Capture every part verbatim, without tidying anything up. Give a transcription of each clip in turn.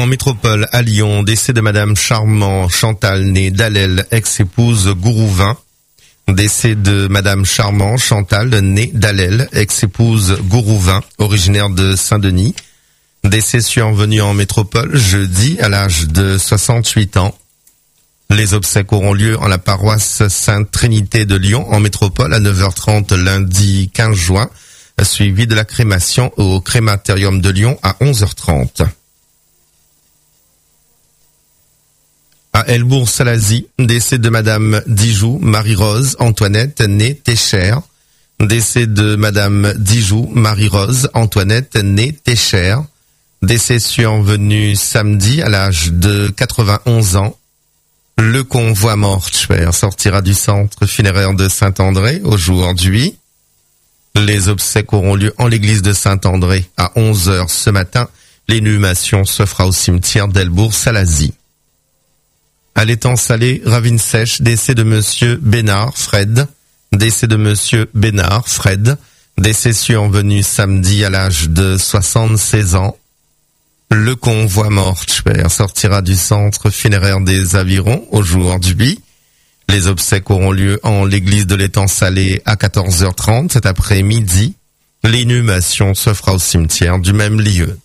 En métropole, à Lyon, décès de Madame Charmant Chantal, née Dalel, ex-épouse Gourouvin. Décès de Madame Charmant Chantal, née Dalel, ex-épouse Gourouvin, originaire de Saint-Denis. Décès survenu en métropole jeudi à l'âge de soixante-huit ans. Les obsèques auront lieu en la paroisse Sainte-Trinité de Lyon, en métropole, à neuf heures trente lundi quinze juin, suivi de la crémation au crématorium de Lyon à onze heures trente. À Helbourg-Salazie, décès de Madame Dijoux Marie-Rose Antoinette, née Técher. Décès de Madame Dijoux Marie-Rose Antoinette, née Técher. Décès survenu samedi à l'âge de quatre-vingt-onze ans. Le convoi mortuaire sortira du centre funéraire de Saint-André aujourd'hui. Les obsèques auront lieu en l'église de Saint-André à onze heures ce matin. L'inhumation se fera au cimetière d'Helbourg-Salazie. À l'étang salé, Ravine Sèche, décès de Monsieur Bénard Fred. Décès de Monsieur Bénard Fred. Décès survenu samedi à l'âge de soixante-seize ans. Le convoi mortuaire sortira du centre funéraire des Avirons aujourd'hui. Les obsèques auront lieu en l'église de l'étang salé à quatorze heures trente cet après-midi. L'inhumation se fera au cimetière du même lieu.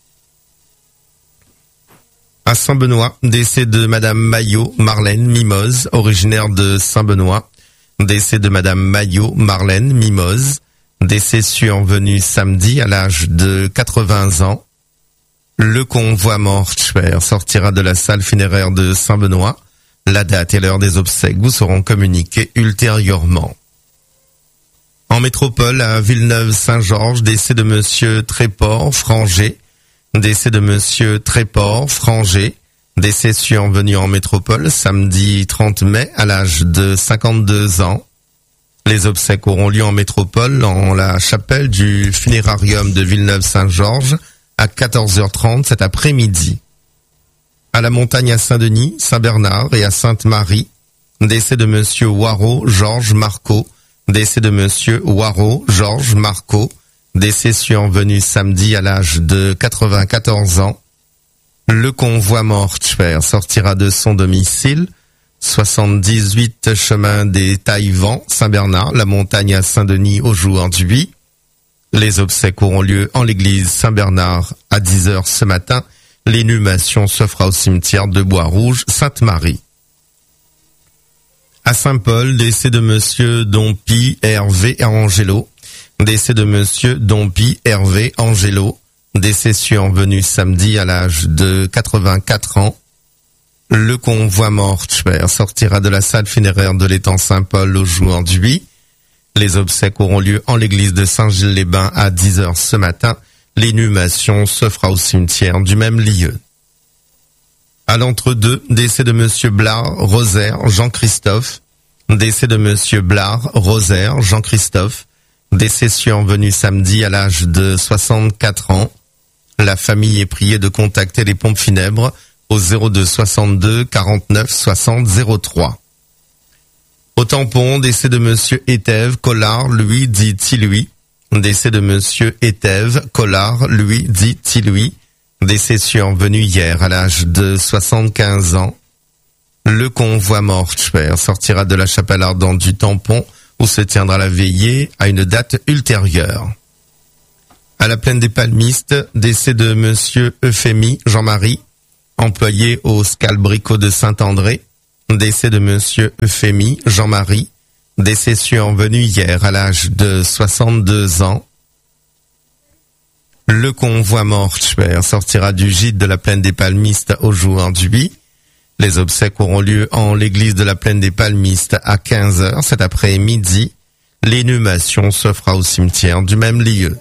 À Saint-Benoît, décès de Madame Maillot Marlène Mimose, originaire de Saint-Benoît. Décès de Madame Maillot Marlène Mimose. Décès survenu samedi à l'âge de quatre-vingts ans. Le convoi mortuaire sortira de la salle funéraire de Saint-Benoît. La date et l'heure des obsèques vous seront communiquées ultérieurement. En métropole, à Villeneuve-Saint-Georges, décès de Monsieur Tréport Frangé. Décès de Monsieur Tréport Frangé. Décès survenu en métropole samedi trente mai à l'âge de cinquante-deux ans. Les obsèques auront lieu en métropole en la chapelle du funérarium de Villeneuve-Saint-Georges à quatorze heures trente cet après-midi. À la montagne à Saint-Denis, Saint-Bernard et à Sainte-Marie, décès de Monsieur Waro Georges Marco. Décès de Monsieur Waro Georges Marco. Décès survenu samedi à l'âge de quatre-vingt-quatorze ans. Le convoi mortuaire sortira de son domicile, soixante-dix-huit chemin des Taillevents, Saint-Bernard, la montagne à Saint-Denis aujourd'hui. Les obsèques auront lieu en l'église Saint-Bernard à dix heures ce matin. L'inhumation se fera au cimetière de Bois-Rouge, Sainte-Marie. À Saint-Paul, décès de Monsieur Dompi Hervé Angelo. Décès de Monsieur Dompi Hervé Angelo. Décès survenu samedi à l'âge de quatre-vingt-quatre ans. Le convoi mortuaire sortira de la salle funéraire de l'étang Saint-Paul aujourd'hui. Les obsèques auront lieu en l'église de Saint-Gilles-les-Bains à dix heures ce matin. L'inhumation se fera au cimetière du même lieu. À l'entre-deux, décès de Monsieur Blard Rosaire Jean-Christophe. Décès de Monsieur Blard Rosaire Jean-Christophe. Décès survenu samedi à l'âge de soixante-quatre ans. La famille est priée de contacter les pompes funèbres au zéro deux soixante-deux quarante-neuf soixante zéro trois. Au tampon, décès de Monsieur Étève Collard, lui dit Tilouis. Décès de Monsieur Étève Collard, lui dit Tilouis. Décès survenu hier à l'âge de soixante-quinze ans. Le convoi mortuaire sortira de la chapelle ardente du tampon où se tiendra la veillée à une date ultérieure. À la plaine des Palmistes, décès de Monsieur Euphémie Jean-Marie, employé au Scalbrico de Saint-André. Décès de Monsieur Euphémie Jean-Marie, décès survenu hier à l'âge de soixante-deux ans. Le convoi mortuaire sortira du gîte de la plaine des Palmistes aujourd'hui. Les obsèques auront lieu en l'église de la plaine des Palmistes à quinze heures cet après-midi. L'inhumation se fera au cimetière du même lieu.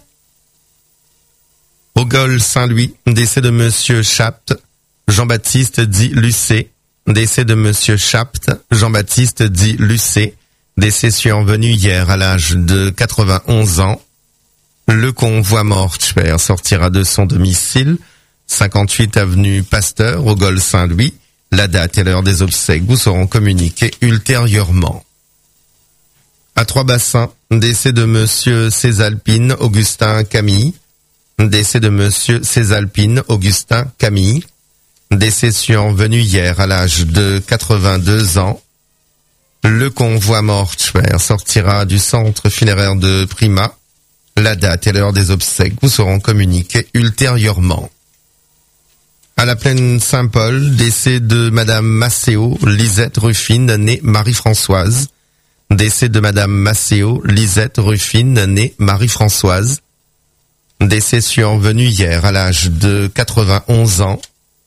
Au Gol Saint-Louis, décès de Monsieur Chapt, Jean-Baptiste dit Lucé. Décès de Monsieur Chapt, Jean-Baptiste dit Lucé. Décès survenu hier à l'âge de quatre-vingt-onze ans. Le convoi mortuaire sortira de son domicile, cinquante-huit avenue Pasteur, au Gol Saint-Louis. La date et l'heure des obsèques vous seront communiquées ultérieurement. À Trois-Bassins, décès de Monsieur Césalpine Augustin Camille. Décès de Monsieur Césalpine Augustin Camille. décès survenu hier à l'âge de quatre-vingt-deux ans. Le convoi mortuaire sortira du centre funéraire de Prima. La date et l'heure des obsèques vous seront communiquées ultérieurement. À la plaine Saint-Paul, décès de Madame Macéo, Lisette Ruffine, née Marie-Françoise. Décès de Madame Macéo, Lisette Ruffine, née Marie-Françoise. Décès survenu hier à l'âge de quatre-vingt-onze ans.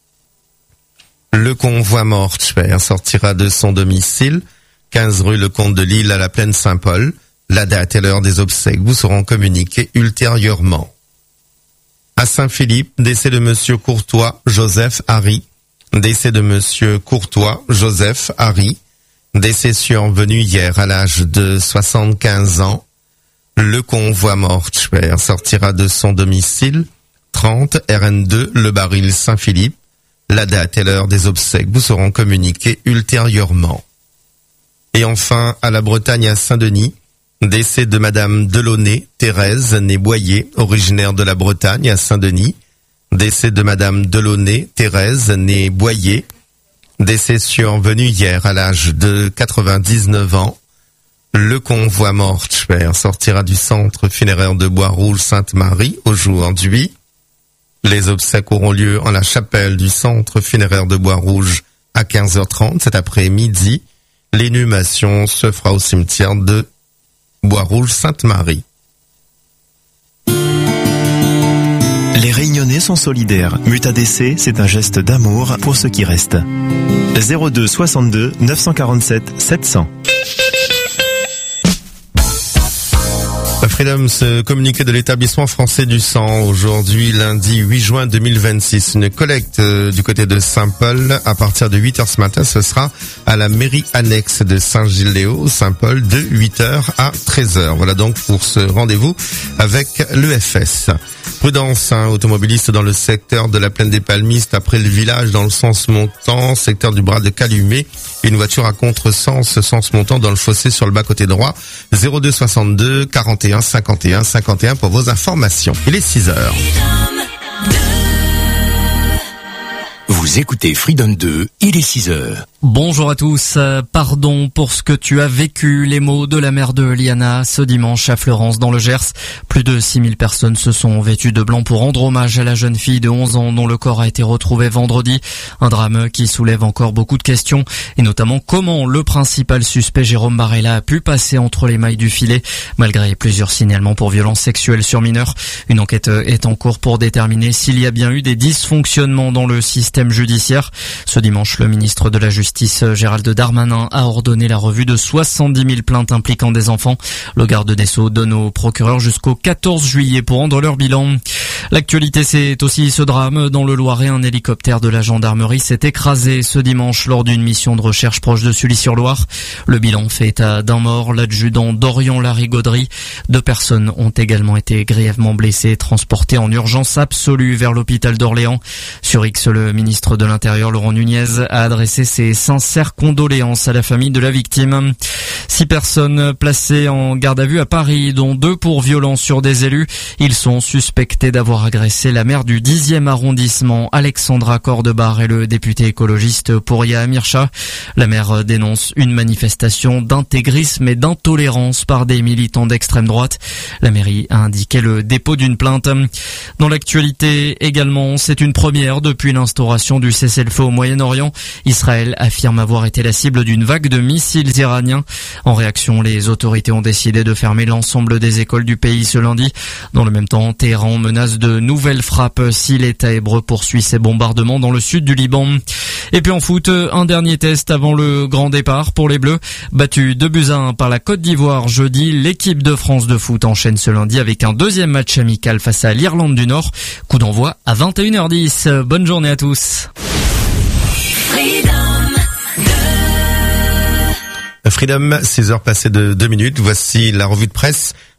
Le convoi mortuaire sortira de son domicile, quinze rue Le Comte de Lille à la plaine Saint-Paul. La date et l'heure des obsèques vous seront communiquées ultérieurement. À Saint-Philippe, décès de Monsieur Courtois, Joseph Harry. Décès de Monsieur Courtois, Joseph Harry. Décès survenu hier à l'âge de soixante-quinze ans. Le convoi mortuaire sortira de son domicile, trente R N deux, Le Baril Saint-Philippe. La date et l'heure des obsèques vous seront communiquées ultérieurement. Et enfin, à la Bretagne à Saint-Denis, décès de Madame Delaunay, Thérèse, née Boyer, originaire de la Bretagne à Saint-Denis. Décès de Madame Delaunay, Thérèse, née Boyer. Décès survenu hier à l'âge de quatre-vingt-dix-neuf ans. Le convoi mortuaire sortira du centre funéraire de Bois-Rouge Sainte-Marie aujourd'hui. Les obsèques auront lieu en la chapelle du centre funéraire de Bois-Rouge à quinze heures trente cet après-midi. L'inhumation se fera au cimetière de Bois-Rouge Sainte-Marie. Les Réunionnais sont solidaires. Muta D C, c'est un geste d'amour pour ceux qui restent. zéro deux soixante-deux neuf cent quarante-sept sept cents. Freedom, ce communiqué de l'établissement français du sang, aujourd'hui lundi huit juin deux mille vingt-six. Une collecte euh, du côté de Saint-Paul à partir de huit heures ce matin, ce sera à la mairie annexe de Saint-Gilles-Léo, Saint-Paul, de huit heures à treize heures. Voilà donc pour ce rendez-vous avec l'E F S. Prudence, hein, automobiliste dans le secteur de la plaine des Palmistes, après le village dans le sens montant, secteur du bras de Calumet. Une voiture à contresens, sens montant dans le fossé sur le bas-côté droit. zéro deux soixante-deux quarante et un cinquante et un cinquante et un pour vos informations. Il est six heures. Vous écoutez Freedom deux, il est six heures. Bonjour à tous, pardon pour ce que tu as vécu, les mots de la mère de Liana ce dimanche à Fleurance dans le Gers. Plus de six mille personnes se sont vêtues de blanc pour rendre hommage à la jeune fille de onze ans dont le corps a été retrouvé vendredi. Un drame qui soulève encore beaucoup de questions et notamment comment le principal suspect Jérôme Barella a pu passer entre les mailles du filet malgré plusieurs signalements pour violences sexuelles sur mineurs. Une enquête est en cours pour déterminer s'il y a bien eu des dysfonctionnements dans le système judiciaire. Ce dimanche, le ministre de la Justice Gérald Darmanin a ordonné la revue de soixante-dix mille plaintes impliquant des enfants. Le garde des Sceaux donne au procureur jusqu'au quatorze juillet pour rendre leur bilan. L'actualité, c'est aussi ce drame. Dans le Loiret, un hélicoptère de la gendarmerie s'est écrasé ce dimanche lors d'une mission de recherche proche de Sully-sur-Loire. Le bilan fait état d'un mort, l'adjudant Dorian Larigauderie. Deux personnes ont également été grièvement blessées, transportées en urgence absolue vers l'hôpital d'Orléans. Sur X, le ministre de l'Intérieur, Laurent Nunez, a adressé ses sincères condoléances à la famille de la victime. Six personnes placées en garde à vue à Paris, dont deux pour violence sur des élus. Ils sont suspectés d'avoir agressé la maire du dixième arrondissement, Alexandra Cordebar, et le député écologiste Pouria Amircha. La maire dénonce une manifestation d'intégrisme et d'intolérance par des militants d'extrême droite. La mairie a indiqué le dépôt d'une plainte. Dans l'actualité également, c'est une première depuis l'instauration du cessez-le-feu au Moyen-Orient. Israël affirme avoir été la cible d'une vague de missiles iraniens. En réaction, les autorités ont décidé de fermer l'ensemble des écoles du pays ce lundi. Dans le même temps, Téhéran menace de nouvelles frappes si l'État hébreu poursuit ses bombardements dans le sud du Liban. Et puis en foot, un dernier test avant le grand départ pour les Bleus. Battu deux buts à un par la Côte d'Ivoire jeudi, l'équipe de France de foot enchaîne ce lundi avec un deuxième match amical face à l'Irlande du Nord. Coup d'envoi à vingt et une heures dix. Bonne journée à tous. Freedom, six heures passées de deux minutes. Voici la revue de presse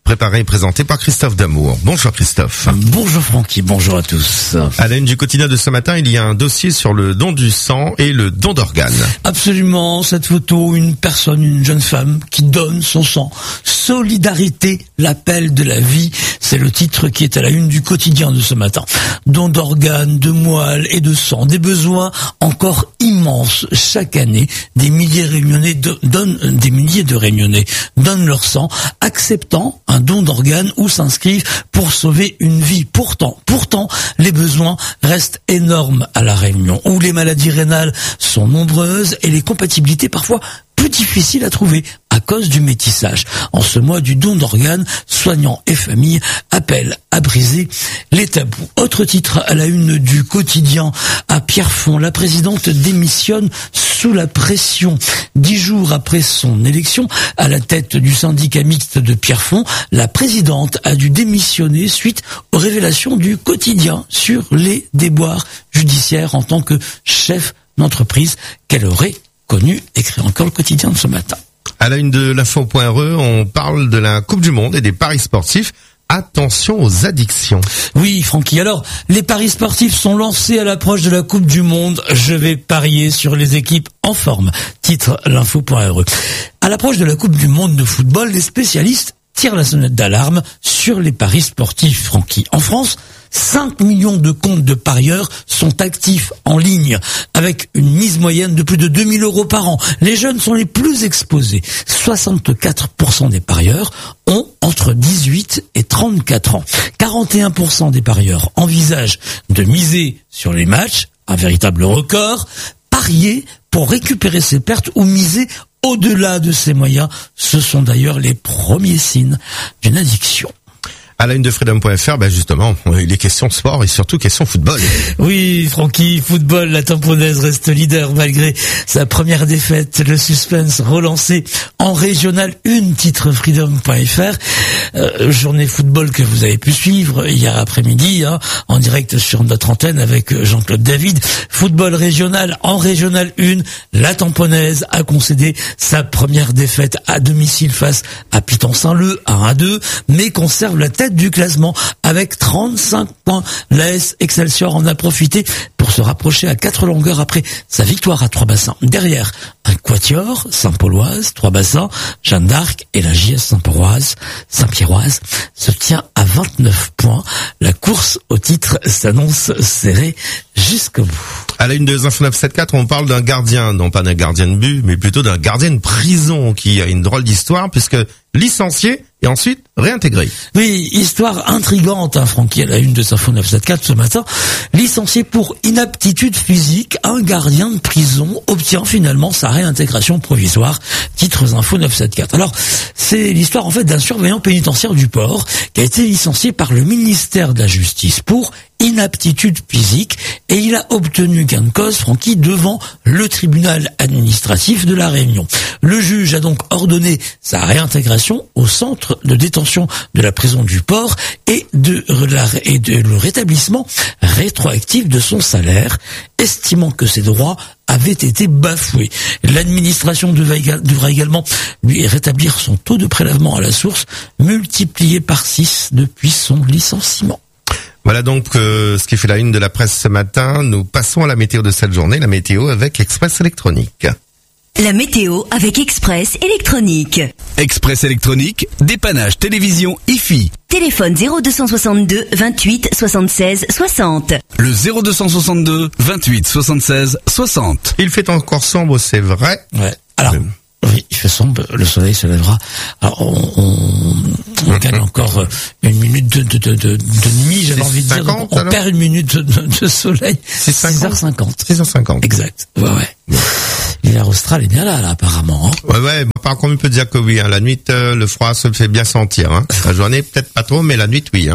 préparé et présenté par Christophe Damour. Bonjour Christophe. Bonjour Francky, bonjour à tous. À la une du quotidien de ce matin, il y a un dossier sur le don du sang et le don d'organes. Absolument, cette photo, une personne, une jeune femme qui donne son sang. Solidarité, l'appel de la vie, c'est le titre qui est à la une du quotidien de ce matin. Don d'organes, de moelle et de sang, des besoins encore immenses. Chaque année, des milliers de Réunionnais donnent, des milliers de Réunionnais donnent leur sang, acceptant un don d'organes ou s'inscrivent pour sauver une vie. Pourtant, pourtant, les besoins restent énormes à La Réunion, où les maladies rénales sont nombreuses et les compatibilités parfois plus difficiles à trouver à cause du métissage. En ce mois du don d'organes, soignants et familles appellent à briser les tabous. Autre titre à la une du quotidien, à Pierrefonds, la présidente démissionne sous la pression. Dix jours après son élection à la tête du syndicat mixte de Pierrefonds, la présidente a dû démissionner suite aux révélations du quotidien sur les déboires judiciaires en tant que chef d'entreprise qu'elle aurait connu, écrit encore le quotidien de ce matin. À la une de l'info.re, on parle de la Coupe du Monde et des paris sportifs. Attention aux addictions. Oui, Francky. Alors, les paris sportifs sont lancés à l'approche de la Coupe du Monde. Je vais parier sur les équipes en forme. Titre l'info.re. À l'approche de la Coupe du Monde de football, les spécialistes tirent la sonnette d'alarme sur les paris sportifs, Francky. En France, cinq millions de comptes de parieurs sont actifs en ligne, avec une mise moyenne de plus de deux mille euros par an. Les jeunes sont les plus exposés. soixante-quatre pour cent des parieurs ont entre dix-huit et trente-quatre ans. quarante et un pour cent des parieurs envisagent de miser sur les matchs, un véritable record. Parier pour récupérer ses pertes ou miser au-delà de ses moyens, ce sont d'ailleurs les premiers signes d'une addiction. À la une de Freedom point F R, ben justement, les questions sport et surtout questions football. Oui, Francky, football, la Tamponnaise reste leader malgré sa première défaite. Le suspense relancé en régional un, titre Freedom point F R. Euh, journée football que vous avez pu suivre hier après-midi, hein, en direct sur notre antenne avec Jean-Claude David. Football régional, en régional un, la Tamponnaise a concédé sa première défaite à domicile face à Piton-Saint-Leu, un à deux, mais conserve la tête du classement avec trente-cinq points. L'A S Excelsior en a profité pour se rapprocher à quatre longueurs après sa victoire à Trois-Bassins. Derrière, un quatuor, Saint-Pauloise, Trois-Bassins, Jeanne d'Arc et la J S Saint-Pauloise, Saint-Pierroise se tient à vingt-neuf points. La course au titre s'annonce serrée jusqu'au bout. À la une de Info neuf cent soixante-quatorze, on parle d'un gardien, non pas d'un gardien de but, mais plutôt d'un gardien de prison qui a une drôle d'histoire puisque licencié et ensuite réintégré. Oui, histoire intrigante, hein, Francky, à la une de Info neuf cent soixante-quatorze ce matin. Licencié pour inaptitude physique, un gardien de prison obtient finalement sa réintégration provisoire. Titres Info neuf cent soixante-quatorze. Alors, c'est l'histoire en fait d'un surveillant pénitentiaire du port qui a été licencié par le ministère de la Justice pour inaptitude physique et il a obtenu gain de cause, Francky, devant le tribunal administratif de La Réunion. Le juge a donc ordonné sa réintégration au centre de détention de la prison du port et de, et de le rétablissement rétroactif de son salaire, estimant que ses droits avaient été bafoués. L'administration devra également lui rétablir son taux de prélèvement à la source, multiplié par six depuis son licenciement. Voilà donc euh, ce qui fait la une de la presse ce matin. Nous passons à la météo de cette journée, la météo avec Express Électronique. La météo avec Express Électronique. Express Électronique, dépannage télévision I F I. Téléphone zéro deux soixante-deux vingt-huit soixante-seize soixante. Le zéro deux soixante-deux vingt-huit soixante-seize soixante. Il fait encore sombre, c'est vrai. Ouais. Alors, oui, il fait sombre, le soleil se lèvera. Alors, on, on, on gagne encore une minute de, de, de, de, de nuit, j'avais envie de dire. cinquante, on alors perd une minute de, de, de soleil. C'est six heures cinquante. six heures cinquante. Exact. Ouais, ouais. L'hiver austral est bien là, là, apparemment. Hein. Ouais, ouais. Par contre, on peut dire que oui, hein, la nuit, euh, le froid se fait bien sentir. Hein. La journée, peut-être pas trop, mais la nuit, oui. Hein.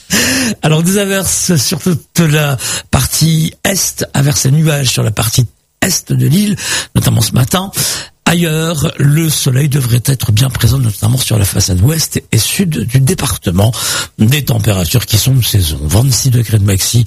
Alors, des averses sur toute la partie est, averses et nuages sur la partie est de l'île, notamment ce matin. Ailleurs, le soleil devrait être bien présent, notamment sur la façade ouest et sud du département. Des températures qui sont de saison. vingt-six degrés de maxi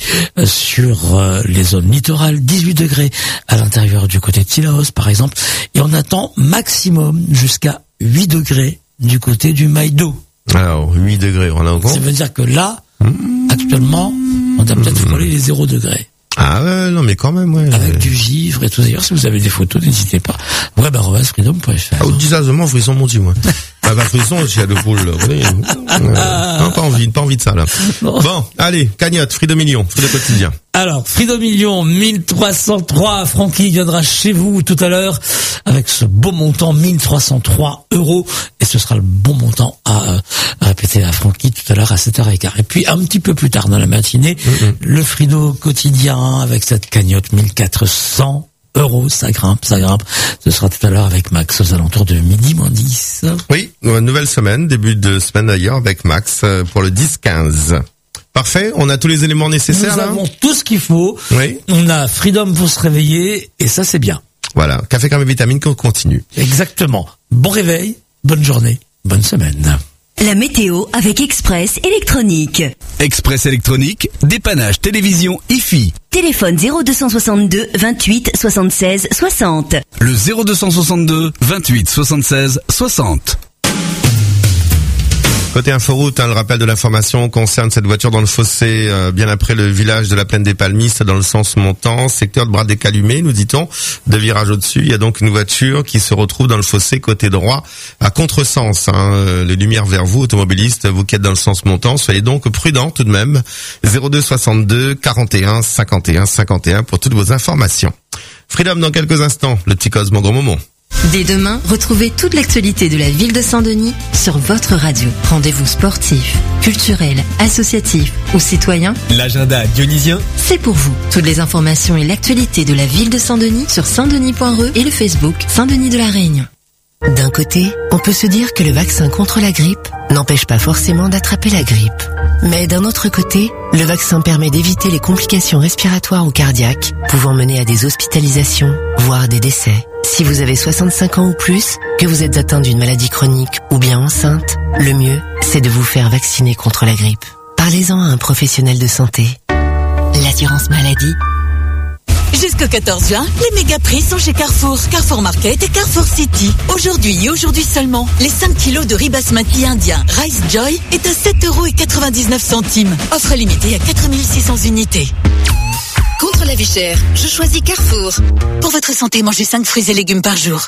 sur les zones littorales, dix-huit degrés à l'intérieur du côté de Tilaos, par exemple. Et on attend maximum jusqu'à huit degrés du côté du Maïdo. Alors, huit degrés, on a au Ça veut dire que là, mmh. actuellement, on a peut-être mmh. frôlé les zéro degrés. Ah ouais, non mais quand même, ouais. Avec du givre et tout. D'ailleurs, si vous avez des photos, n'hésitez pas. Ouais, bah, arobase freedom point f r. Ah, ou disasement, frisson, mon Dieu, moi. Bah, bah, frisson, j'ai à deux poules, là. Non, pas envie, pas envie de ça, là. Bon, bon allez, cagnotte, Freedom Million, Freedom Quotidien. Alors, Freedom Million, mille trois cent trois. Francky viendra chez vous tout à l'heure avec ce beau montant, mille trois cent trois euros. Et ce sera le bon montant à, à répéter à Francky tout à l'heure à sept heures quinze. Et puis, un petit peu plus tard dans la matinée, mm-hmm. le Freedom Quotidien avec cette cagnotte, mille quatre cents euros. Ça grimpe, ça grimpe. Ce sera tout à l'heure avec Max aux alentours de midi moins dix. Oui, nouvelle semaine, début de semaine d'ailleurs avec Max pour le dix quinze. Parfait, on a tous les éléments nécessaires. Nous là avons tout ce qu'il faut. Oui. On a Freedom pour se réveiller et ça c'est bien. Voilà, café crème et vitamine qu'on continue. Exactement. Bon réveil, bonne journée, bonne semaine. La météo avec Express Électronique. Express Électronique, dépannage télévision I F I. Téléphone zéro deux soixante-deux vingt-huit soixante-seize soixante. Le zéro deux soixante-deux vingt-huit soixante-seize soixante. Côté inforoute, hein, le rappel de l'information concerne cette voiture dans le fossé, euh, bien après le village de la Plaine des Palmistes, dans le sens montant, secteur de bras décalumé, nous dit-on, de virage au-dessus. Il y a donc une voiture qui se retrouve dans le fossé côté droit, à contresens. Hein, les lumières vers vous, automobilistes, vous qui êtes dans le sens montant, soyez donc prudents tout de même. zéro deux soixante-deux quarante et un cinquante et un cinquante et un pour toutes vos informations. Freedom dans quelques instants, le petit Cosmo Gros Moment. Dès demain, retrouvez toute l'actualité de la ville de Saint-Denis sur votre radio. Rendez-vous sportif, culturel, associatif ou citoyen. L'agenda dionysien, c'est pour vous. Toutes les informations et l'actualité de la ville de Saint-Denis sur saint denis point r e et le Facebook Saint-Denis de la Réunion. D'un côté, on peut se dire que le vaccin contre la grippe n'empêche pas forcément d'attraper la grippe. Mais d'un autre côté, le vaccin permet d'éviter les complications respiratoires ou cardiaques, pouvant mener à des hospitalisations, voire des décès. Si vous avez soixante-cinq ans ou plus, que vous êtes atteint d'une maladie chronique ou bien enceinte, le mieux, c'est de vous faire vacciner contre la grippe. Parlez-en à un professionnel de santé. L'assurance maladie. Jusqu'au quatorze juin, les méga prix sont chez Carrefour, Carrefour Market et Carrefour City. Aujourd'hui et aujourd'hui seulement, les cinq kilos de riz basmati indien Rice Joy est à sept euros quatre-vingt-dix-neuf. Offre limitée à quatre mille six cents unités. Contre la vie chère, je choisis Carrefour. Pour votre santé, mangez cinq fruits et légumes par jour.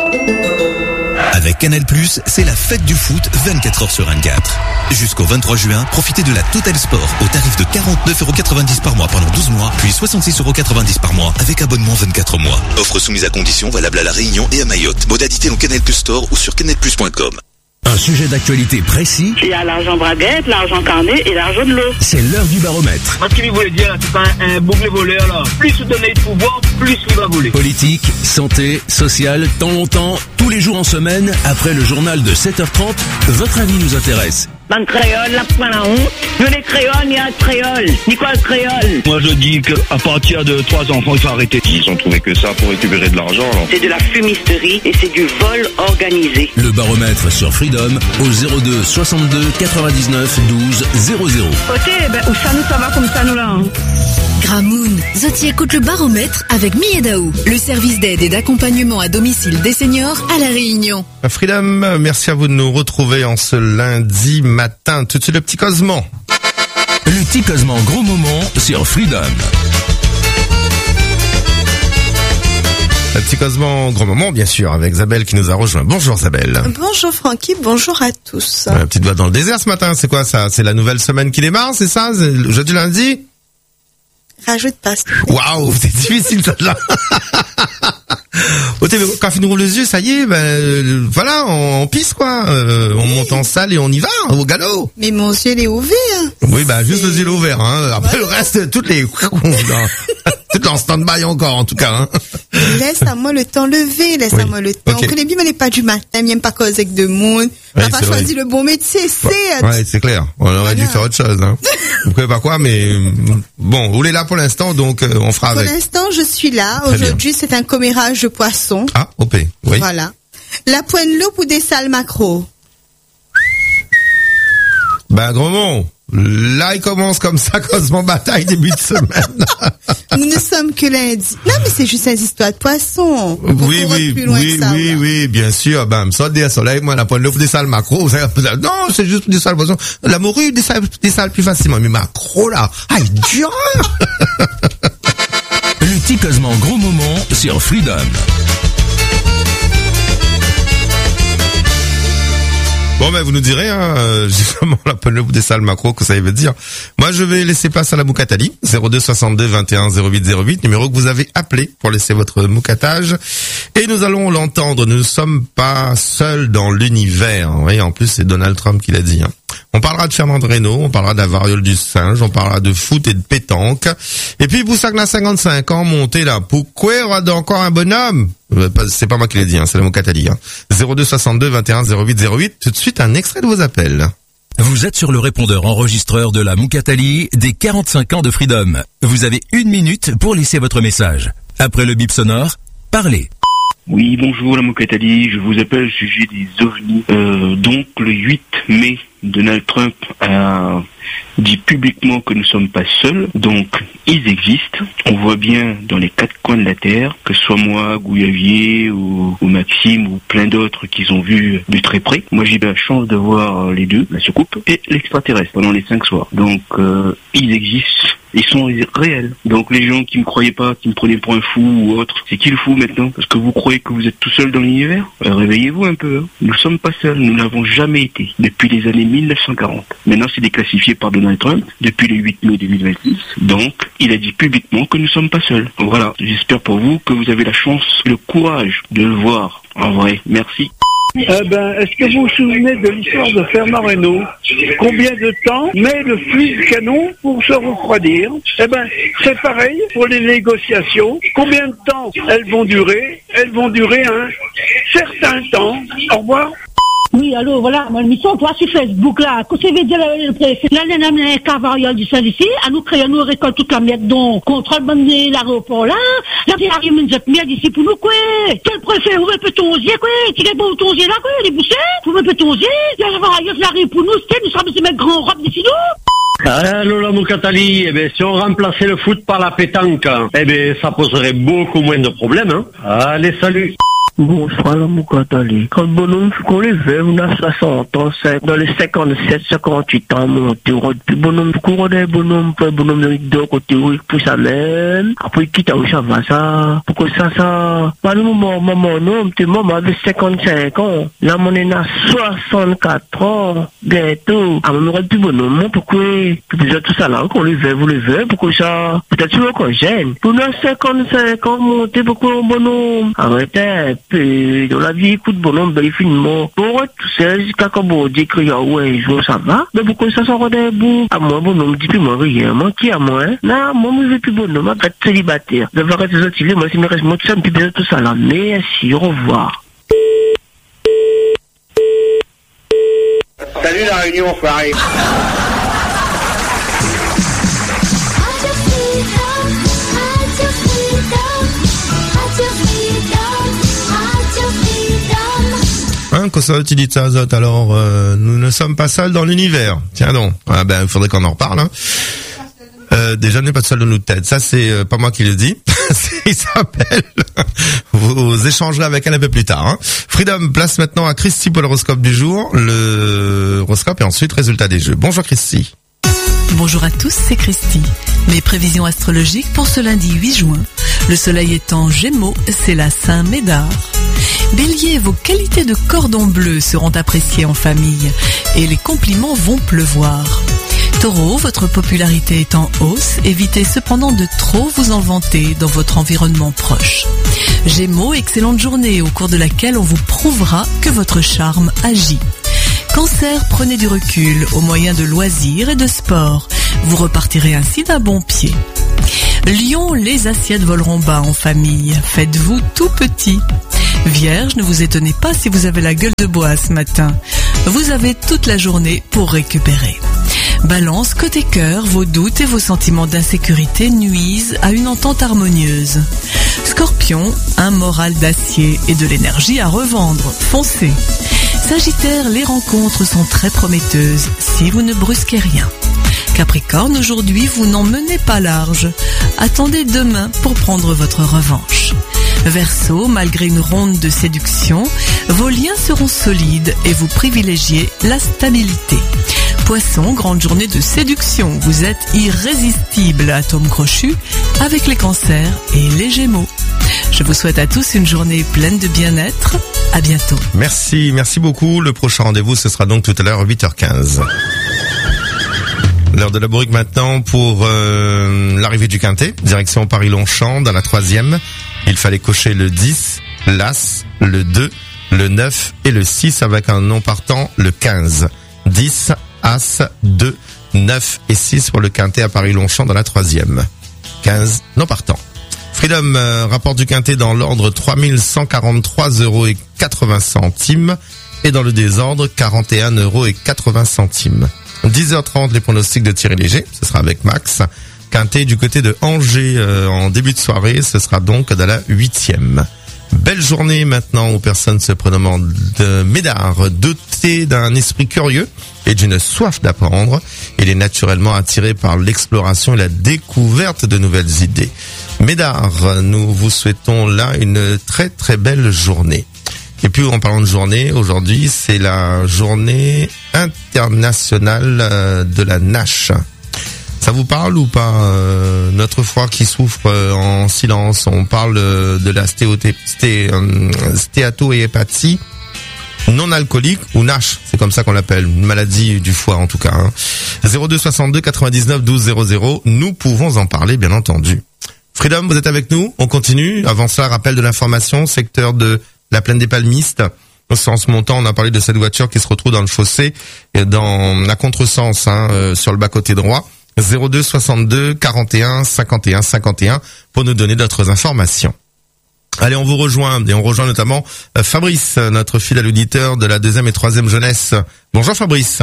Avec Canal plus, c'est la fête du foot vingt-quatre heures sur vingt-quatre. Jusqu'au vingt-trois juin, profitez de la Total Sport au tarif de quarante-neuf euros quatre-vingt-dix par mois pendant douze mois, puis soixante-six euros quatre-vingt-dix par mois avec abonnement vingt-quatre mois. Offre soumise à conditions valable à La Réunion et à Mayotte. Modalité en Canal plus Store ou sur canal plus point com. Un sujet d'actualité précis. Il y a l'argent braguette, l'argent carnet et l'argent de l'eau. C'est l'heure du baromètre. Parce qu'il voulait dire, c'est pas un, un boucle voleur là. Plus vous donnez de pouvoir, plus il va voler. Politique, santé, social, temps longtemps, tous les jours en semaine, après le journal de sept heures trente, votre avis nous intéresse. Dans le créole, la point la honte. Je les créoles, il y a le créole. Ni quoi le créole? Moi je dis qu'à partir de trois enfants, il faut arrêter. Ils ont trouvé que ça pour récupérer de l'argent. Alors. C'est de la fumisterie et c'est du vol organisé. Le baromètre sur Freedom au zéro deux soixante-deux quatre-vingt-dix-neuf douze zéro zéro. Ok, ben où ça nous ça va comme ça nous là. Hein. Gramoun, Zoti écoute le baromètre avec Miedao, le service d'aide et d'accompagnement à domicile des seniors à La Réunion. Freedom, merci à vous de nous retrouver en ce lundi matin. Tout de suite le petit Cosmo. Le petit Cosmo Gros Moment sur Freedom. Le petit Cosmo Gros Moment, bien sûr, avec Isabelle qui nous a rejoint. Bonjour Isabelle. Bonjour Francky, bonjour à tous. La petite voix dans le désert ce matin, c'est quoi ça? C'est la nouvelle semaine qui démarre, c'est ça? C'est jeudi, lundi? Rajoute pas. Waouh, c'est difficile ça là. Quand il nous roule les yeux, ça y est, ben euh, voilà, on, on pisse quoi. Euh, oui. On monte en salle et on y va au galop. Mais mon yeux il est ouvert. Oui, bah juste le yeux ouvert. Hein. Après ouais. Le reste, toutes les toutes en stand-by encore en tout cas. Hein. Laisse à moi le temps levé, laisse oui. à moi le temps. Okay. On connaît bien, mais n'est pas du matin, même pas cause avec de monde. On n'a oui, pas choisi vrai. Le bon métier, c'est. Ouais, ouais c'est clair. On aurait voilà. dû faire autre chose. Hein. Vous pouvez pas quoi, mais bon, vous êtes là pour l'instant, donc euh, on fera pour avec. Pour l'instant, je suis là. Très Aujourd'hui, bien. C'est un commérage de poisson. Ah, O P, oui. Voilà. La poêle loupe ou des salles macro? Ben, gros mot. Là, il commence comme ça, Cosmo Bataille, début de semaine. Nous ne sommes que lundi. Non, mais c'est juste une histoire de poisson. Oui, oui, oui, ça, oui, oui, bien sûr. Ben, ça, des soleil, moi, la pointe l'offre des salles macro. Non, c'est juste des salles poissons. La morue, des salles, des salles plus facilement. Mais macro, là, aïe, dur. Le petit casement gros moment sur Freedom. Bon, ben, vous nous direz, hein, justement, la penelope des salles macro, que ça veut dire. Moi, je vais laisser place à la Moukatali. zéro deux soixante-deux vingt et un zéro huit zéro huit, numéro que vous avez appelé pour laisser votre moukatage. Et nous allons l'entendre. Nous ne sommes pas seuls dans l'univers. Oui, en plus, c'est Donald Trump qui l'a dit, hein. On parlera de Fernand Reynaud, on parlera de la variole du singe, on parlera de foot et de pétanque. Et puis, Boussagna, cinquante-cinq ans, monté là. Pourquoi aura encore un bonhomme? C'est pas moi qui l'ai dit, hein, c'est la Moukatali, hein. zéro deux soixante-deux vingt et un zéro huit zéro huit. Tout de suite, un extrait de vos appels. Vous êtes sur le répondeur enregistreur de la Moukatali des quarante-cinq ans de Freedom. Vous avez une minute pour laisser votre message. Après le bip sonore, parlez. Oui, bonjour la Moukatali, je vous appelle au sujet des ovnis. Euh, donc le huit mai, Donald Trump a dit publiquement que nous ne sommes pas seuls, donc ils existent. On voit bien dans les quatre coins de la Terre, que ce soit moi, Gouyavier ou, ou Maxime ou plein d'autres qu'ils ont vu de très près. Moi j'ai eu la chance de voir les deux, la soucoupe et l'extraterrestre pendant les cinq soirs. Donc euh, ils existent. Ils sont réels. Donc les gens qui me croyaient pas, qui me prenaient pour un fou ou autre, c'est qui le fou maintenant? Parce que vous croyez que vous êtes tout seul dans l'univers? euh, Réveillez-vous un peu, hein. Nous ne sommes pas seuls, nous n'avons jamais été, depuis les années mille neuf cent quarante. Maintenant c'est déclassifié par Donald Trump, depuis le huit mai deux mille vingt-six. Donc, il a dit publiquement que nous ne sommes pas seuls. Voilà, j'espère pour vous que vous avez la chance, le courage de le voir en vrai. Merci. Eh ben, est-ce que vous vous souvenez de l'histoire de Fernand Reynaud? Combien de temps met le fluide canon pour se refroidir? Eh ben, c'est pareil pour les négociations. Combien de temps elles vont durer? Elles vont durer un certain temps. Au revoir. Oui, allô, voilà, mon émission, toi, sur Facebook, là, que ça veut dire le préfet, là, les noms, les cavaliers du sol ici, à nous créer, nous récolte toute la merde, donc, contrôle, bonne, l'aéroport, là, là, il arrive une autre merde ici pour nous, quoi. Quel préfet, où peut ton osier, quoi, qui est beau ton osier, là, quoi, les bouchers, où peut ton osier, là, il arrive pour nous, c'était, nous sommes ces mecs grands robes d'ici, nous. Allô, la Moukatali, eh ben, si on remplaçait le foot par la pétanque, eh ben, ça poserait beaucoup moins de problèmes, hein. Allez, salut. Bonsoir la Moukatali. Quand le bonhomme qu'on les veut, on a soixante ans, dans les cinquante-sept, cinquante-huit ans, monté, on puis bonhomme, qu'on des bonhommes, pour bonhomme de deux côtés, oui, pour ça même. Après, quitte à où ça va, ça. Pourquoi ça, ça? Pas le moment, maman, non, t'es maman avait cinquante-cinq ans. Là, on est à soixante-quatre ans, bientôt. Ah, on aurait plus bonhomme, pourquoi? Puis déjà tout ça là, qu'on les veut, vous les veut, pourquoi ça? Peut-être toujours qu'on gêne. Pour nous, cinquante-cinq ans, monté, pourquoi un bonhomme? Arrêtez. Et dans la vie, écoute, bonhomme, ben, finalement, pour être tout seul, jusqu'à quand on dit que, ouais, je vois, ça va, mais pourquoi ça s'en rendait bout? À moi, bonhomme, dis plus moi rien, moi, qui à moi, hein? Non, moi, je veux plus bonhomme, moi, être célibataire. Je vais arrêter de utiliser, moi, si me reste, moi, tout ça, me plus bien tout ça, là. Merci, au revoir. Salut, la réunion, enfoiré. Hein, quand ça tu dis ça, Zot, alors euh, nous ne sommes pas seuls dans l'univers. Tiens donc, ah ben il faudrait qu'on en reparle. Hein. Euh, déjà, n'est pas seul de notre tête. Ça, c'est euh, pas moi qui le dis. C'est Isabelle. Vous échangerez avec elle un peu plus tard. Hein. Freedom place maintenant à Christy pour l'horoscope du jour, le horoscope et ensuite résultat des jeux. Bonjour Christy. Bonjour à tous, c'est Christy. Mes prévisions astrologiques pour ce lundi huit juin. Le soleil est en Gémeaux, c'est la Saint-Médard. Bélier, vos qualités de cordon bleu seront appréciées en famille et les compliments vont pleuvoir. Taureau, votre popularité est en hausse, évitez cependant de trop vous en vanter dans votre environnement proche. Gémeaux, excellente journée au cours de laquelle on vous prouvera que votre charme agit. Cancer, prenez du recul au moyen de loisirs et de sport. Vous repartirez ainsi d'un bon pied. Lion, les assiettes voleront bas en famille. Faites-vous tout petit. Vierge, ne vous étonnez pas si vous avez la gueule de bois ce matin. Vous avez toute la journée pour récupérer. Balance, côté cœur, vos doutes et vos sentiments d'insécurité nuisent à une entente harmonieuse. Scorpion, un moral d'acier et de l'énergie à revendre. Foncez. Sagittaire, les rencontres sont très prometteuses si vous ne brusquez rien. Capricorne, aujourd'hui, vous n'en menez pas large. Attendez demain pour prendre votre revanche. Verseau, malgré une ronde de séduction, vos liens seront solides et vous privilégiez la stabilité. Poisson, grande journée de séduction, vous êtes irrésistible, atome crochu, avec les cancers et les gémeaux. Je vous souhaite à tous une journée pleine de bien-être. À bientôt. Merci, merci beaucoup. Le prochain rendez-vous, ce sera donc tout à l'heure à huit heures quinze. L'heure de la bourrique maintenant pour euh, l'arrivée du quintet, direction Paris-Longchamp dans la troisième. Il fallait cocher le dix, l'As, le deux, le neuf et le six avec un nom partant, le quinze. dix, As, deux, neuf et six pour le quintet à Paris-Longchamp dans la troisième. quinze, non partant. Freedom, euh, rapport du quintet dans l'ordre trois mille cent quarante-trois euros et quatre-vingts centimes et dans le désordre quarante et un euros et quatre-vingts centimes. dix heures trente, les pronostics de Thierry Léger, ce sera avec Max. Quintet du côté de Angers euh, en début de soirée, ce sera donc dans la huitième. Belle journée maintenant aux personnes se prénommant de Médard, doté d'un esprit curieux et d'une soif d'apprendre. Il est naturellement attiré par l'exploration et la découverte de nouvelles idées. Médard, nous vous souhaitons là une très très belle journée. Et puis en parlant de journée, aujourd'hui c'est la journée internationale de la nage. Ça vous parle ou pas, euh, notre foi qui souffre euh, en silence? On parle euh, de la stéato- sté, euh, stéatohépatie non alcoolique ou NASH, c'est comme ça qu'on l'appelle, une maladie du foie en tout cas. Hein. zéro deux soixante-deux quatre-vingt-dix-neuf douze zéro zéro, nous pouvons en parler bien entendu. Freedom, vous êtes avec nous, on continue. Avant cela, rappel de l'information, secteur de la plaine des Palmistes. En ce montant, on a parlé de cette voiture qui se retrouve dans le fossé, dans la contresens, hein, euh, sur le bas-côté droit. zéro deux soixante-deux quarante et un cinquante et un cinquante et un pour nous donner d'autres informations. Allez, on vous rejoint et on rejoint notamment Fabrice, notre fidèle auditeur de la deuxième et troisième jeunesse. Bonjour Fabrice.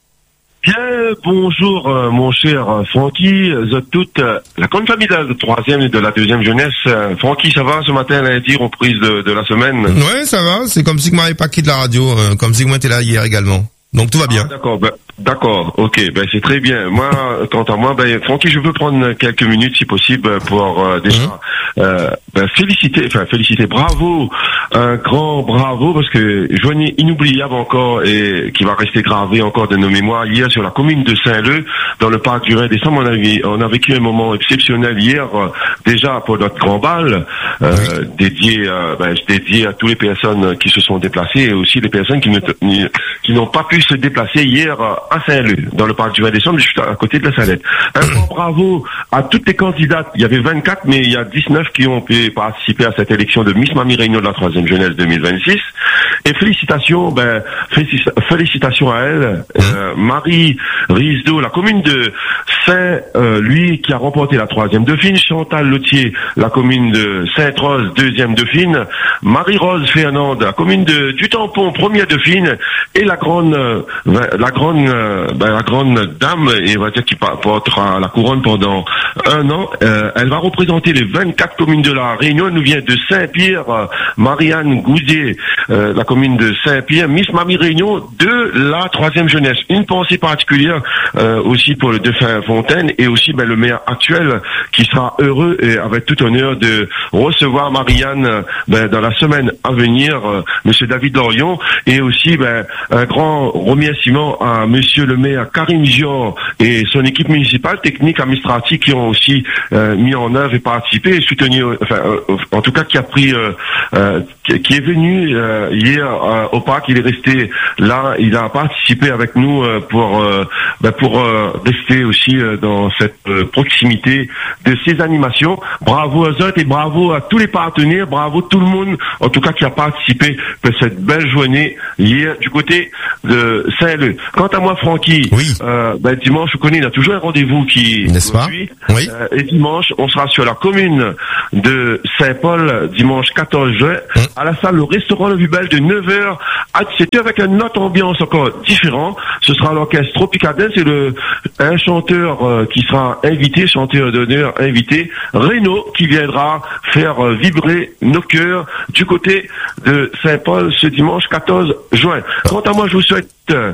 Bien, bonjour euh, mon cher Francky, euh, toute euh, la grande famille de la troisième et de la deuxième jeunesse. Euh, Francky, ça va ce matin, lundi, reprise de, de la semaine? Ouais, ça va, c'est comme si que m'avais pas quitté la radio, euh, comme si que moi j'étais là hier également. Donc tout va bien. Ah, d'accord, ben, d'accord, ok, ben c'est très bien. Moi, quant à moi, ben Francky, je veux prendre quelques minutes, si possible, pour euh, déjà mmh. euh, ben, féliciter, enfin féliciter, bravo, un grand bravo, parce que journée inoubliable encore et qui va rester gravé encore de nos mémoires. Hier, sur la commune de Saint-Leu, dans le parc du Rhin-des-Cendres, on a, on a vécu un moment exceptionnel hier, euh, déjà pour notre grand bal, euh, oui. dédié, euh, ben, dédié à toutes les personnes qui se sont déplacées et aussi les personnes qui ne, qui n'ont pas pu se déplacer hier à Saint-Leu, dans le parc du Rhin-des-Cendres, juste à côté de la Salette. Un grand bravo à toutes les candidates. Il y avait vingt-quatre, mais il y a dix-neuf qui ont pu participer à cette élection de Miss Mamie Réunion de la troisième jeunesse deux mille vingt-six. Et félicitations, ben, félicitations à elle, euh, Marie Risdo, la commune de Saint, euh, lui, qui a remporté la troisième dauphine, Chantal Lotier, la commune de Sainte-Rose, deuxième dauphine, Marie-Rose Fernande, la commune de du Tampon, première dauphine, et la grande, euh, la grande, euh, ben, la grande dame, et on va dire qui portera la couronne pendant un an, euh, elle va représenter les vingt-quatre communes de la Réunion. Elle nous vient de Saint-Pierre, euh, Marianne Goudier, euh, la commune de Saint-Pierre, Miss Mamie Réunion de la troisième jeunesse. Une pensée particulière euh, aussi pour le défunt Fontaine et aussi ben, le maire actuel qui sera heureux et avec tout honneur de recevoir Marianne ben, dans la semaine à venir, euh, Monsieur David Lorion, et aussi ben, un grand remerciement à Monsieur le maire Karim Gior et son équipe municipale, technique, administrative qui ont aussi euh, mis en œuvre et participé et soutenu, enfin euh, en tout cas qui a pris, euh, euh, qui est venu euh, hier euh, au parc. Il est resté là, il a participé avec nous euh, pour euh, ben, pour euh, rester aussi euh, dans cette euh, proximité de ces animations. Bravo aux autres et bravo à tous les partenaires, bravo tout le monde en tout cas qui a participé à cette belle journée hier du côté de Saint-Leu. Quant à moi, Francky, oui. euh, ben, dimanche, je connais, il y a toujours un rendez-vous qui n'est-ce pas? Oui. Euh, et dimanche, on sera sur la commune de Saint-Paul, dimanche quatorze juin, mmh. à la salle Le Restaurant Le Vubel de neuf heures à dix-sept heures avec une autre ambiance encore différente. Ce sera l'orchestre Tropicadens et le, un chanteur euh, qui sera invité, chanteur d'honneur invité, Renaud, qui viendra faire euh, vibrer nos cœurs du côté de Saint-Paul ce dimanche quatorze juin. Quant à moi, je vous souhaite euh,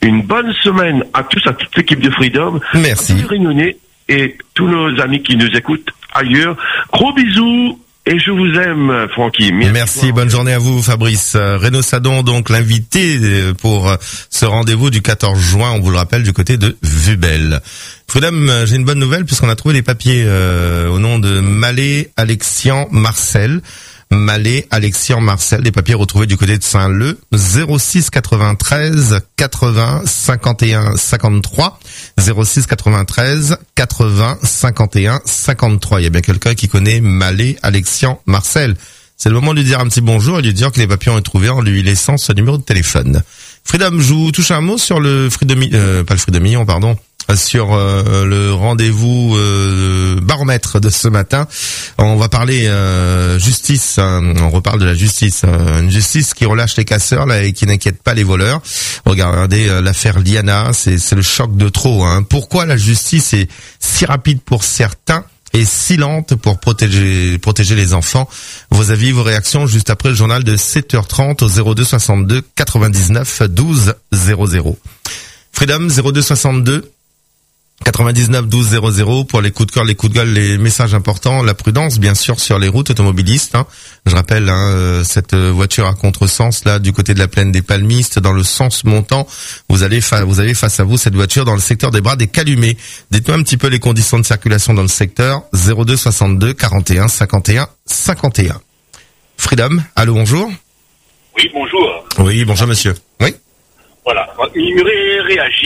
une bonne semaine à tous, à toute l'équipe de Freedom. Merci. À tous les Réunionnais et tous nos amis qui nous écoutent ailleurs. Gros bisous. Et je vous aime, Francky. Merci, Merci bonne journée à vous, Fabrice. Euh, Renaud Sadon, donc l'invité pour euh, ce rendez-vous du quatorze juin, on vous le rappelle, du côté de Vubel. Freedom, euh, j'ai une bonne nouvelle puisqu'on a trouvé des papiers euh, au nom de Malé Alexian Marcel. Malé Alexian Marcel, des papiers retrouvés du côté de Saint-Leu, zéro six quatre-vingt-treize quatre-vingts cinquante et un cinquante-trois, zéro six quatre-vingt-treize quatre-vingts cinquante et un cinquante-trois. Il y a bien quelqu'un qui connaît Malé Alexian Marcel. C'est le moment de lui dire un petit bonjour et de lui dire que les papiers ont été trouvés en lui laissant ce numéro de téléphone. Freedom, je vous touche un mot sur le Freedom, euh, pas le Freedom Million, pardon. Sur euh, le rendez-vous euh, baromètre de ce matin, on va parler euh, justice. Hein, on reparle de la justice, euh, une justice qui relâche les casseurs là et qui n'inquiète pas les voleurs. Regardez euh, l'affaire Liana, c'est, c'est le choc de trop. Hein. Pourquoi la justice est si rapide pour certains et si lente pour protéger protéger les enfants? Vos avis, vos réactions juste après le journal de sept heures trente au zéro deux soixante-deux quatre-vingt-dix-neuf douze zéro zéro. Freedom zéro deux soixante-deux quatre-vingt-dix-neuf douze zéro zéro pour les coups de cœur, les coups de gueule, les messages importants, la prudence bien sûr sur les routes automobilistes. Hein. Je rappelle hein, cette voiture à contresens là du côté de la plaine des Palmistes dans le sens montant. Vous allez fa- vous avez face à vous cette voiture dans le secteur des Bras des Calumets. Dites-moi un petit peu les conditions de circulation dans le secteur. zéro deux soixante-deux quarante et un cinquante et un cinquante et un. Freedom, allô, bonjour. Oui, bonjour. Oui, bonjour monsieur. Oui. Voilà, il me ré- réagit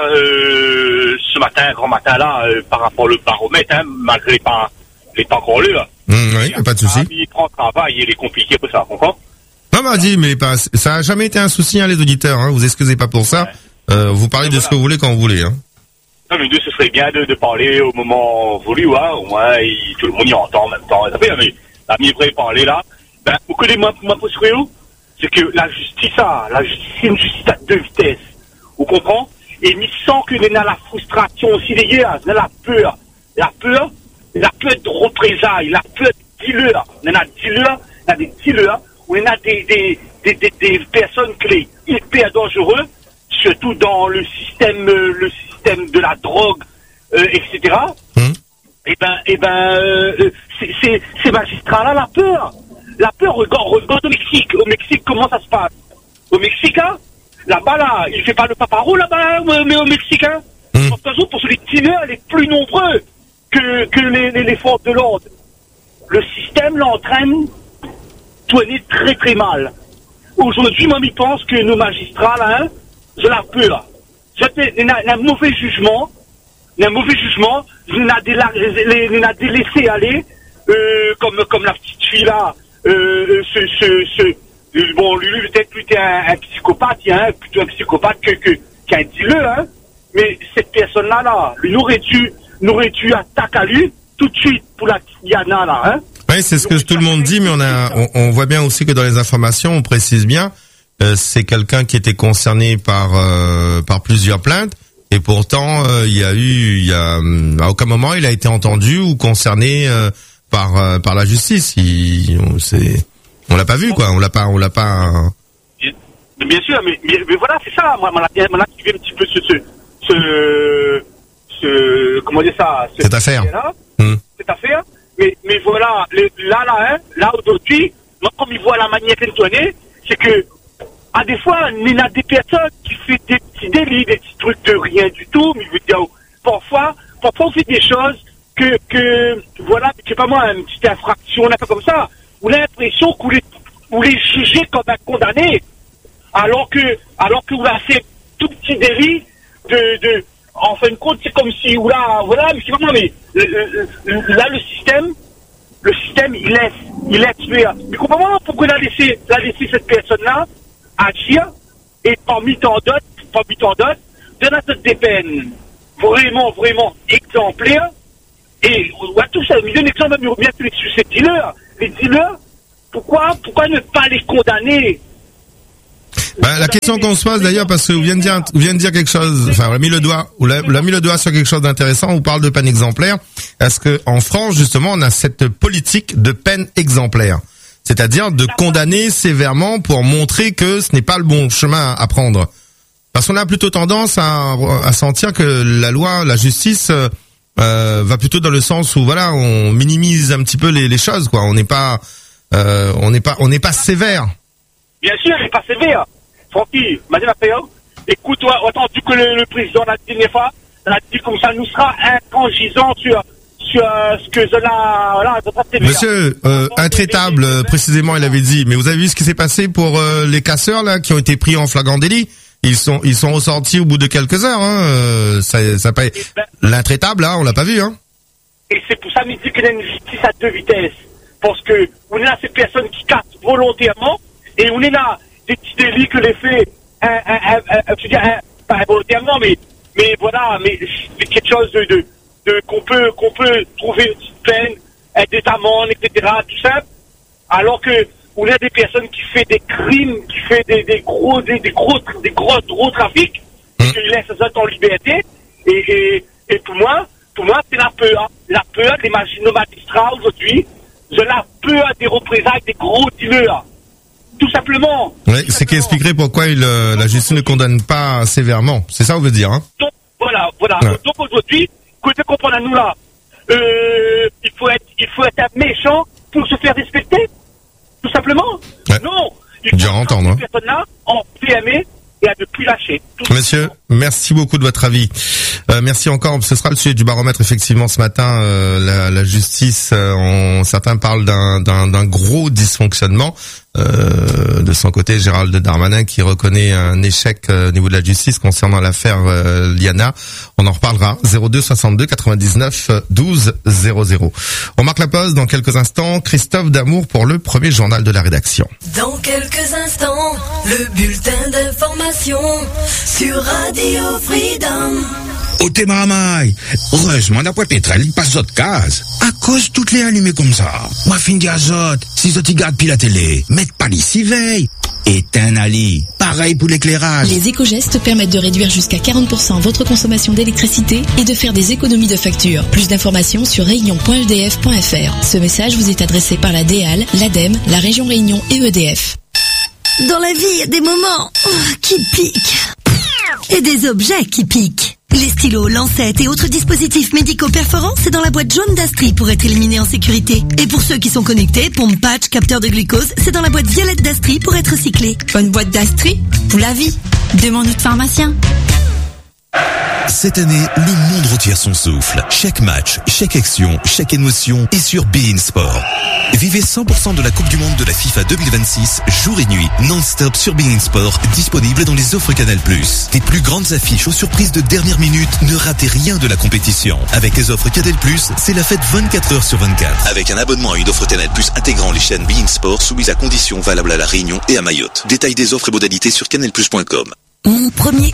euh, ce matin, grand matin là, euh, par rapport au baromètre, hein, malgré les pas, les pas encore lus. Mmh, oui, pas de souci. Il prend le travail, il est compliqué pour ça, comprends? Non, bah dis, mais pas, ça a jamais été un souci, hein, les auditeurs. Hein, vous excusez pas pour ça. Ouais. Euh, vous parlez de voilà. Ce que vous voulez quand vous voulez. Hein. Non, mais deux, ce serait bien de, de parler au moment voulu, hein, au moins il, tout le monde y entend en même temps. Ça fait, mais la mieux près parler là. Ben, vous connaissez moi, moi pour ce c'est que la justice, ah, la justice, c'est une justice à deux vitesses. Vous comprenez? Et il sent qu'il y a la frustration aussi des gars, il y a la peur. La peur, la peur de représailles, la peur de dealers. Il y en a des dealers, il y a des dealers, où il y en a des, des, des, des, des personnes clés hyper dangereuses, surtout dans le système, le système de la drogue, euh, et cetera. Mmh. Et ben, et ben, euh, c'est, c'est, ces magistrats-là, la peur. La peur, regarde, regarde au Mexique. Au Mexique, comment ça se passe? Au Mexique, hein, là-bas, là, il fait pas le paparo, là-bas, mais au Mexique, hein. Mmh. Pour les dealers, les plus nombreux que, que les, les, les forces de l'ordre. Le système l'entraîne tourner très très mal. Aujourd'hui, moi, je pense que nos magistrats, là, hein, je la peur. Il y a un mauvais jugement, il y a un mauvais jugement, il y a des, des laissés aller, euh, comme, comme la petite fille, là, Euh, ce, ce, ce, bon, lui, peut-être plutôt un, un psychopathe, hein, plutôt un psychopathe que, que, qu'un dealer, hein. Mais cette personne-là, là, lui, n'aurait dû, n'aurait dû attaquer à lui, tout de suite, pour la Yana, là, hein. Oui, c'est ce que tout le monde dit, mais on a, on, on voit bien aussi que dans les informations, on précise bien, euh, c'est quelqu'un qui était concerné par, euh, par plusieurs plaintes, et pourtant, euh, il y a eu, il y a, à aucun moment, il a été entendu ou concerné, euh, par euh, par la justice. Il, on, c'est, on l'a pas vu, quoi. On l'a pas, on l'a pas. Bien, bien sûr, mais, mais, mais voilà, c'est ça. Moi, moi, moi, là, qui vient un petit peu ce, ce, ce, ce comment dire ça, cette affaire. Là, mmh. Cette affaire. Mais, mais voilà, les, là, là, hein, là aujourd'hui, moi, comme il voit la manière qu'elle tournait, c'est que, à des fois, il y a des personnes qui font des petits délits, des petits trucs de rien du tout, mais je veux dire, parfois, parfois on fait des choses que, que, voilà, je sais pas moi, une petite infraction, on a pas comme ça, on a l'impression qu'on les, on les jugeait comme un condamné, alors que, alors que on a fait tout petit délit de, de, en fin de compte, c'est comme si, là, voilà, mais c'est vraiment, mais, là, le système, le système, il laisse, il laisse faire. Mais comprends-moi pourquoi il a laissé, il a laissé cette personne-là agir, et parmi tant d'autres, parmi tant d'autres, de la tête des peines, vraiment, vraiment exemplaires. Et on voit tout ça, mais un exemple, même bien tous ces dealers, les dealers, pourquoi, pourquoi ne pas les condamner? Bah, la question qu'on se pose d'ailleurs, parce que vous venez de dire, vous venez de dire quelque chose, enfin, on a mis le doigt, on a, on a mis le doigt sur quelque chose d'intéressant, on parle de peine exemplaire. Est-ce que, en France, justement, on a cette politique de peine exemplaire? C'est-à-dire de condamner sévèrement pour montrer que ce n'est pas le bon chemin à prendre. Parce qu'on a plutôt tendance à, à sentir que la loi, la justice euh, euh, va plutôt dans le sens où voilà, on minimise un petit peu les, les choses, quoi. On n'est pas, euh, on n'est pas, on n'est pas sévère. Bien sûr, il n'est pas sévère. Francky, madame la P O, écoute, on a entendu que le, le président la dernière fois, elle a dit comme ça, nous sera intransigeant sur sur euh, ce que Zola, voilà, Monsieur, euh, intraitable, euh, précisément, il avait dit. Mais vous avez vu ce qui s'est passé pour euh, les casseurs là, qui ont été pris en flagrant délit? Ils sont, ils sont ressortis au bout de quelques heures. Hein. Euh, ça, ça pas... ben, l'intraitable, là, on l'a pas vu. Hein. Et c'est pour ça qu'on dit qu'il y a une justice à deux vitesses. Parce que on est là ces personnes qui cassent volontairement, et on est là des petits délits que les fait, un, un, un, un, je veux dire, un, pas volontairement, mais, mais voilà, mais c'est quelque chose de, de, de qu'on peut, qu'on peut trouver une petite peine, des amendes, et cetera, tout ça. Alors que on a des personnes qui font des crimes, qui font des, des gros, des, des gros, des gros, gros trafics, mmh. qui laissent ça en liberté. Et, et, et pour moi, pour moi, c'est la peur. La peur des magistrats aujourd'hui. Je la peur des représailles des gros dealers. Tout simplement. Oui, c'est qui expliquerait pourquoi il, euh, la justice ne condamne pas sévèrement. C'est ça, vous veut dire, hein? Donc, voilà, voilà. Ouais. Donc aujourd'hui, côté comprendre à nous là, euh, il faut être, il faut être un méchant pour se faire respecter. Tout simplement. Ouais. Non. Il faut bien entendre. Hein. Ces personnes-là en P M E et à ne plus lâcher. Monsieur, merci beaucoup de votre avis. Euh, merci encore. Ce sera le sujet du baromètre effectivement ce matin. Euh, la, la justice, euh, on, certains parlent d'un, d'un, d'un gros dysfonctionnement. Euh, de son côté, Gérald Darmanin qui reconnaît un échec euh, au niveau de la justice concernant l'affaire euh, Liana. On en reparlera. zéro deux soixante-deux quatre-vingt-dix-neuf douze zéro zéro. On marque la pause dans quelques instants. Christophe Damour pour le premier journal de la rédaction. Dans quelques instants, le bulletin d'information sur Radio Freedom. Au Témaramai, heureusement d'après pétrole, il passe d'autres cases. À cause toutes les allumées comme ça. Moi, fin d'azote, si ça t'y garde puis la télé, mettre pas les six veilles. Éteins Ali. Pareil pour l'éclairage. Les éco-gestes permettent de réduire jusqu'à quarante pour cent votre consommation d'électricité et de faire des économies de facture. Plus d'informations sur réunion point e d f point f r. Ce message vous est adressé par la D E A L, l'ADEME, la région Réunion et E D F. Dans la vie, il y a des moments qui piquent. Et des objets qui piquent. Les stylos, lancettes et autres dispositifs médicaux perforants, c'est dans la boîte jaune d'Astri pour être éliminé en sécurité. Et pour ceux qui sont connectés, pompe patch, capteur de glucose, c'est dans la boîte violette d'Astri pour être recyclé. Bonne boîte d'Astri pour la vie. Demande notre pharmacien. Cette année, le monde retire son souffle. Chaque match, chaque action, chaque émotion est sur beIN Sport. Vivez cent pour cent de la Coupe du Monde de la FIFA deux mille vingt-six, jour et nuit, non-stop sur beIN Sport, disponible dans les offres Canal plus. Des plus grandes affiches aux surprises de dernière minute, ne ratez rien de la compétition. Avec les offres Canal plus, c'est la fête vingt-quatre heures sur vingt-quatre. Avec un abonnement à une offre Canal plus intégrant les chaînes beIN Sport soumises à conditions valables à La Réunion et à Mayotte. Détail des offres et modalités sur canal plus point com. Mon premier